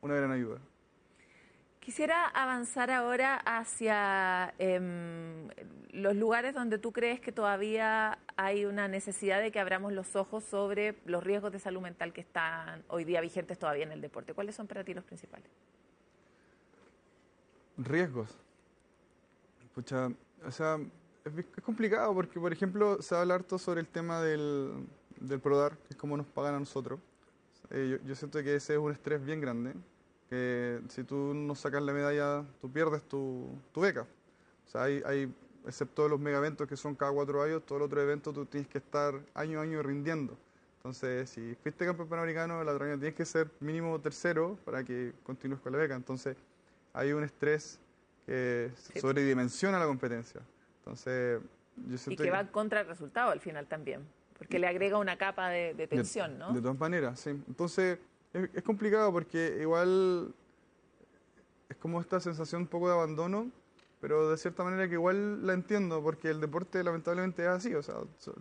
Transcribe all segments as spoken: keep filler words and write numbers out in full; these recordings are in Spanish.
una gran ayuda. Quisiera avanzar ahora hacia eh, los lugares donde tú crees que todavía hay una necesidad de que abramos los ojos sobre los riesgos de salud mental que están hoy día vigentes todavía en el deporte. ¿Cuáles son para ti los principales? Riesgos. Pucha, o sea, es, es complicado porque, por ejemplo, se habla harto sobre el tema del, del PRODAR, que es cómo nos pagan a nosotros. Eh, yo, yo siento que ese es un estrés bien grande. Que si tú no sacas la medalla, tú pierdes tu, tu beca. O sea, hay, hay, excepto los mega eventos que son cada cuatro años, todo el otro evento tú tienes que estar año a año rindiendo. Entonces, si fuiste campeón panamericano, el otro año tienes que ser mínimo tercero para que continúes con la beca. Entonces, hay un estrés que Sí. sobredimensiona la competencia. Entonces, yo Y siento que va contra el resultado al final también, porque le agrega una capa de, de tensión, de, ¿no? De todas maneras, sí. Entonces, es, es complicado porque igual es como esta sensación un poco de abandono, pero de cierta manera que igual la entiendo, porque el deporte lamentablemente es así, o sea,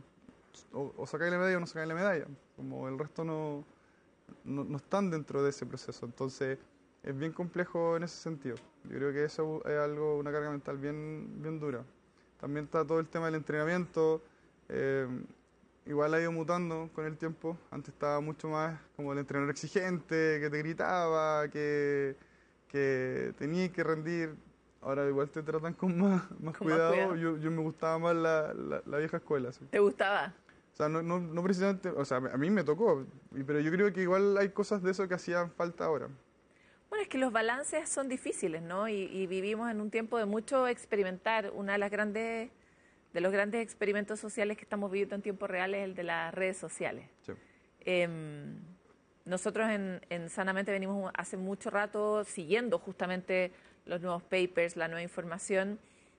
o, o sacáis la medalla o no sacáis la medalla, como el resto no, no, no están dentro de ese proceso, entonces es bien complejo en ese sentido. Yo creo que eso es algo, una carga mental bien, bien dura. También está todo el tema del entrenamiento, eh, igual ha ido mutando con el tiempo. Antes estaba mucho más como el entrenador exigente, que te gritaba, que, que tenías que rendir. Ahora igual te tratan con más, más Con más cuidado. cuidado. Yo, yo me gustaba más la, la, la vieja escuela. Sí. ¿Te gustaba? O sea, no, no, no precisamente, o sea, a mí me tocó, y- pero yo creo que igual hay cosas de eso que hacían falta ahora. Bueno, es que los balances son difíciles, ¿no? Y, y vivimos en un tiempo de mucho experimentar. Una de las grandes, de los grandes experimentos sociales que estamos viviendo en tiempo real es el de las redes sociales. Sí. Em, nosotros en, en Sanamente venimos hace mucho rato siguiendo justamente los nuevos papers, la nueva información,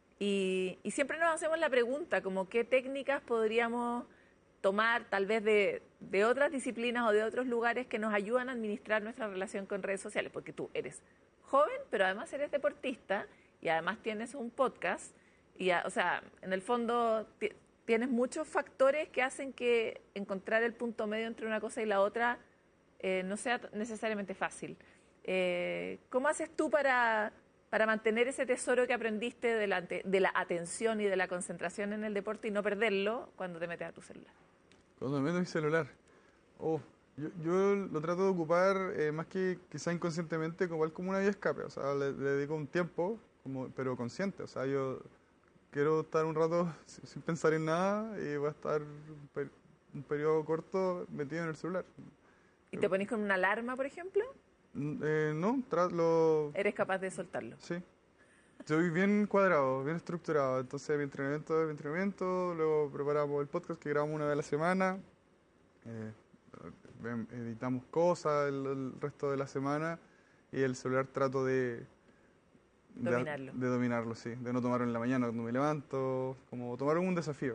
y, y siempre nos hacemos la pregunta, como qué técnicas podríamos tomar tal vez de, de otras disciplinas o de otros lugares que nos ayudan a administrar nuestra relación con redes sociales, porque tú eres joven, pero además eres deportista y además tienes un podcast, y a- o sea, en el fondo ti- tienes muchos factores que hacen que encontrar el punto medio entre una cosa y la otra eh, no sea t- necesariamente fácil. Eh, ¿cómo haces tú para, para mantener ese tesoro que aprendiste de la, ante- de la atención y de la concentración en el deporte y no perderlo cuando te metes a tu celular? Cuando me meto mi celular, oh, yo, yo lo trato de ocupar eh, más que quizá inconscientemente, como, igual como una vía de escape. O sea, le, le dedico un tiempo, como, pero consciente. O sea, yo quiero estar un rato sin, sin pensar en nada y voy a estar un, per- un periodo corto metido en el celular. ¿Y te pones con una alarma, por ejemplo? Mm, Eh, no, tra- lo, ¿Eres capaz de soltarlo? sí. Soy bien cuadrado, bien estructurado. Entonces, mi entrenamiento es mi entrenamiento, luego preparamos el podcast que grabamos una vez a la semana. eh, em- editamos cosas el, el resto de la semana y el celular trato de, de, Dominarlo. de dominarlo, sí, de no tomarlo en la mañana cuando me levanto, como tomarlo como un desafío.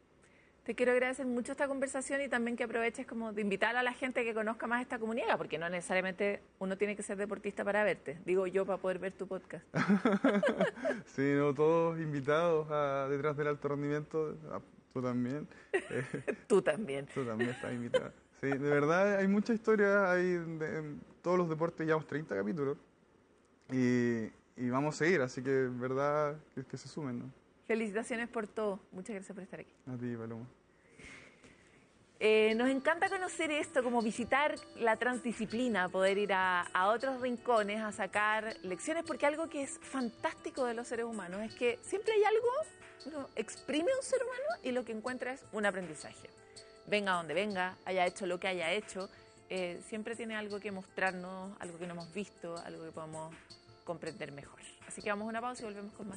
Te quiero agradecer mucho esta conversación y también que aproveches como de invitar a la gente que conozca más esta comunidad, porque no necesariamente uno tiene que ser deportista para verte, digo yo, para poder ver tu podcast. Sí, no, todos invitados a Detrás del Alto Rendimiento, ah, tú también, eh, Tú también. tú también estás invitada. Sí, de verdad hay muchas historias, hay de- en todos los deportes llevamos treinta capítulos y, y vamos a seguir, así que es verdad que, que se sumen, ¿no? Felicitaciones por todo. Muchas gracias por estar aquí. A ti, Paloma. Eh, nos encanta conocer esto, como visitar la transdisciplina, poder ir a, a otros rincones a sacar lecciones, porque algo que es fantástico de los seres humanos es que siempre hay algo, uno exprime un ser humano y lo que encuentra es un aprendizaje. Venga donde venga, haya hecho lo que haya hecho, eh, siempre tiene algo que mostrarnos, algo que no hemos visto, algo que podemos comprender mejor. Así que vamos a una pausa y volvemos con más.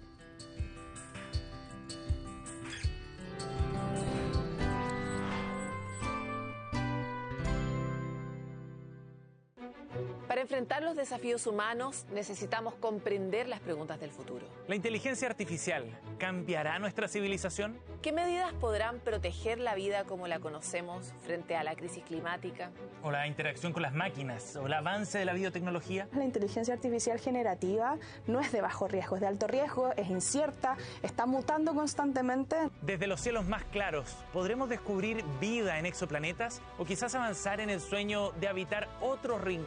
Para enfrentar los desafíos humanos necesitamos comprender las preguntas del futuro. ¿La inteligencia artificial cambiará nuestra civilización? ¿Qué medidas podrán proteger la vida como la conocemos frente a la crisis climática? ¿O la interacción con las máquinas? ¿O el avance de la biotecnología? La inteligencia artificial generativa no es de bajo riesgo, es de alto riesgo, es incierta, está mutando constantemente. Desde los cielos más claros, ¿podremos descubrir vida en exoplanetas? ¿O quizás avanzar en el sueño de habitar otros rincones